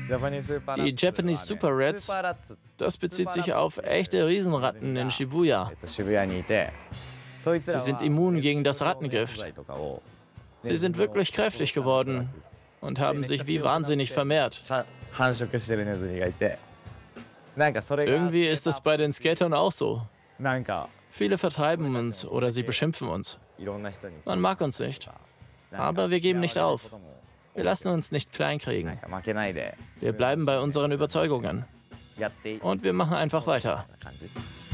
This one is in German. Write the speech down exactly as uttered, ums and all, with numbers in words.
Die Japanese Super Rats, das bezieht sich auf echte Riesenratten in Shibuya. Sie sind immun gegen das Rattengift. Sie sind wirklich kräftig geworden und haben sich wie wahnsinnig vermehrt. Irgendwie ist es bei den Skatern auch so. Viele vertreiben uns oder sie beschimpfen uns. Man mag uns nicht. Aber wir geben nicht auf. Wir lassen uns nicht kleinkriegen. Wir bleiben bei unseren Überzeugungen. Und wir machen einfach weiter.